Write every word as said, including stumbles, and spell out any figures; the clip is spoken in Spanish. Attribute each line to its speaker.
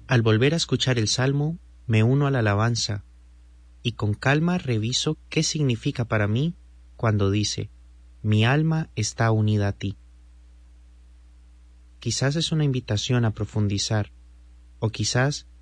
Speaker 1: Al volver a escuchar el Salmo, me uno a la alabanza y con calma reviso qué significa para mí cuando dice, mi alma está unida a ti. Quizás es una invitación a profundizar, o quizás